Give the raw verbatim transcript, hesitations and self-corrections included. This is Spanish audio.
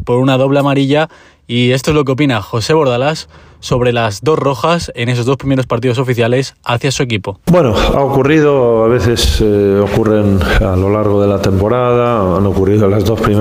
por una doble amarilla, y esto es lo que opina José Bordalás sobre las dos rojas en esos dos primeros partidos oficiales hacia su equipo. Bueno, ha ocurrido, a veces eh, ocurren a lo largo de la temporada, han ocurrido las dos primeras